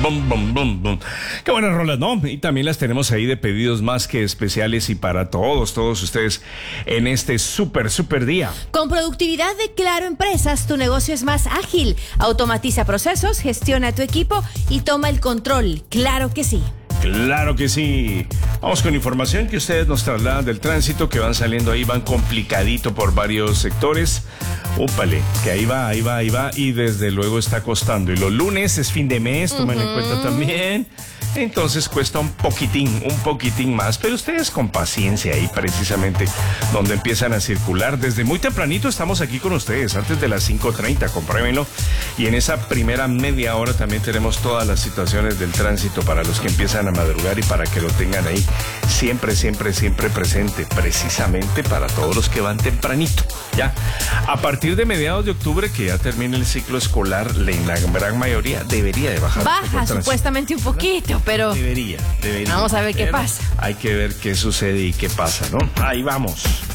Bum, bum, bum, bum. Qué buenas rolas, ¿no? Y también las tenemos ahí de pedidos más que especiales y para todos ustedes en este súper día. Con productividad de Claro Empresas, tu negocio es más ágil. Automatiza procesos, gestiona tu equipo y toma el control. Claro que sí. Claro que sí. Vamos con información que ustedes nos trasladan del tránsito, que van saliendo ahí, van complicadito por varios sectores. Úpale, que ahí va, y desde luego está costando. Y los lunes es fin de mes, tomen en cuenta también. Entonces cuesta un poquitín más, pero ustedes con paciencia ahí precisamente donde empiezan a circular. Desde muy tempranito estamos aquí con ustedes, antes de las 5:30, compruébenlo. Y en esa primera media hora también tenemos todas las situaciones del tránsito para los que empiezan a madrugar y para que lo tengan ahí siempre presente, precisamente para todos los que van tempranito. Ya, a partir de mediados de octubre, que ya termina el ciclo escolar, la gran mayoría debería de bajar. Baja supuestamente un poquito, pero debería. vamos a ver qué pasa. Hay que ver qué sucede y qué pasa, ¿no? Ahí vamos.